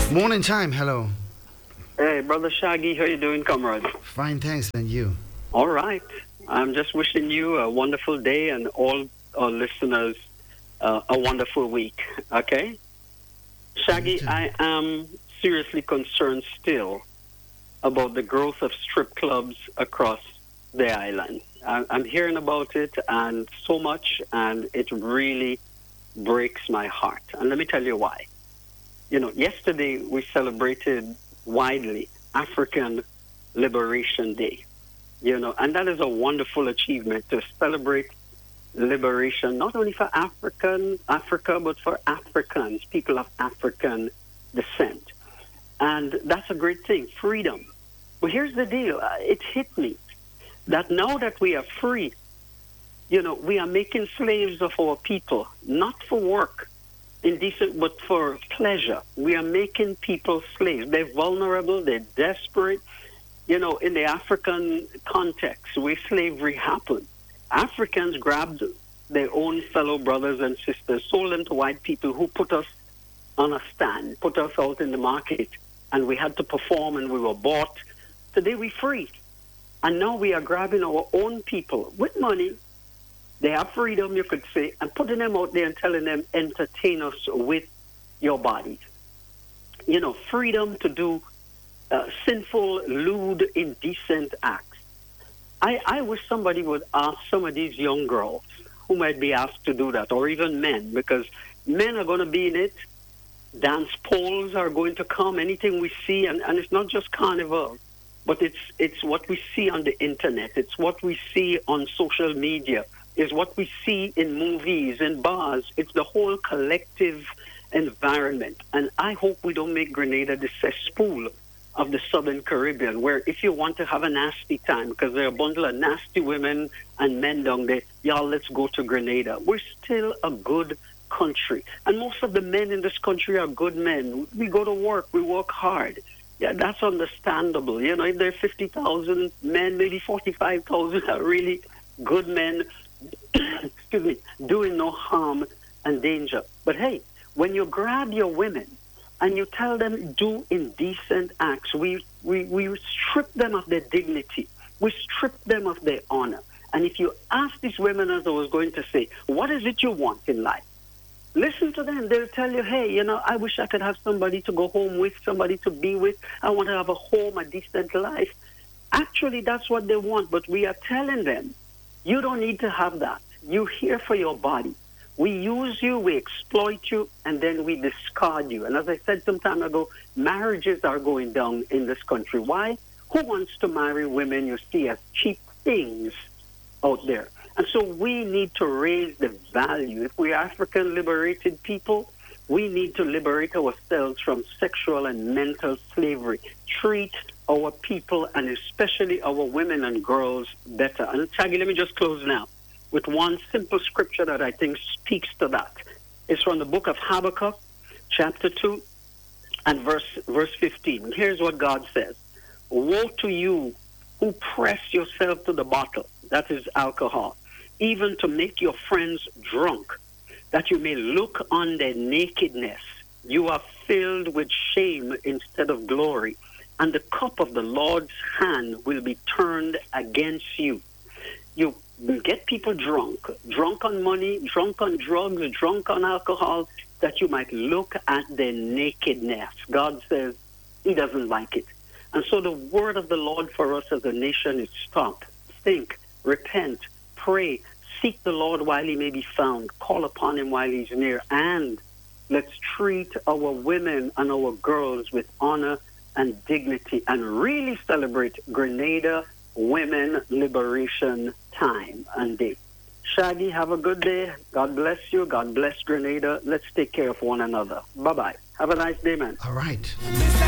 Morning time, hello. Hey, Brother Shaggy, how you doing, comrade? Fine, thanks, and you? All right. I'm just wishing you a wonderful day and all our listeners a wonderful week, okay? Shaggy, I am seriously concerned still about the growth of strip clubs across the island. I'm hearing about it and so much, and it really breaks my heart. And let me tell you why. You know, yesterday we celebrated widely African Liberation Day, you know, and that is a wonderful achievement to celebrate liberation, not only for Africa, but for Africans, people of African descent. And that's a great thing, freedom. But here's the deal. It hit me that now that we are free, you know, we are making slaves of our people, not for work, indecent, but for pleasure. We are making people slaves. They're vulnerable, they're desperate. You know, in the African context, where slavery happened, Africans grabbed their own fellow brothers and sisters, sold them to white people who put us on a stand, put us out in the market, and we had to perform and we were bought. Today we're free. And now we are grabbing our own people with money. They have freedom, you could say, and putting them out there and telling them, entertain us with your bodies. You know, freedom to do sinful, lewd, indecent acts. I wish somebody would ask some of these young girls who might be asked to do that, or even men, because men are going to be in it. Dance poles are going to come, anything we see, and it's not just carnival, but it's what we see on the internet. It's what we see on social media. Is what we see in movies, in bars. It's the whole collective environment. And I hope we don't make Grenada the cesspool of the Southern Caribbean, where if you want to have a nasty time, because there are a bundle of nasty women and men down there, y'all, let's go to Grenada. We're still a good country. And most of the men in this country are good men. We go to work. We work hard. Yeah, that's understandable. You know, if there are 50,000 men, maybe 45,000 are really good men, excuse me, doing no harm and danger. But hey, when you grab your women and you tell them do indecent acts, we strip them of their dignity. We strip them of their honor. And if you ask these women, as I was going to say, what is it you want in life? Listen to them. They'll tell you, hey, you know, I wish I could have somebody to go home with, somebody to be with. I want to have a home, a decent life. Actually, that's what they want. But we are telling them, you don't need to have that. You're here for your body. We use you, we exploit you, and then we discard you. And as I said some time ago, marriages are going down in this country. Why? Who wants to marry women you see as cheap things out there? And so we need to raise the value. If we're African liberated people, we need to liberate ourselves from sexual and mental slavery. Treat our people and especially our women and girls better. And Shaggy, let me just close now with one simple scripture that I think speaks to that. It's from the book of Habakkuk, chapter 2, and verse 15. Here's what God says. Woe to you who press yourself to the bottle, that is alcohol, even to make your friends drunk, that you may look on their nakedness. You are filled with shame instead of glory, and the cup of the Lord's hand will be turned against you. You get people drunk on money, drunk on drugs, drunk on alcohol, that you might look at their nakedness. God says he doesn't like it. And so the word of the Lord for us as a nation is stop, think, repent, pray, seek the Lord while he may be found, call upon him while he's near, and let's treat our women and our girls with honor and dignity and really celebrate Grenada Women Liberation Time and Day. Shaggy, have a good day. God bless you. God bless Grenada. Let's take care of one another. Bye-bye. Have a nice day, man. All right.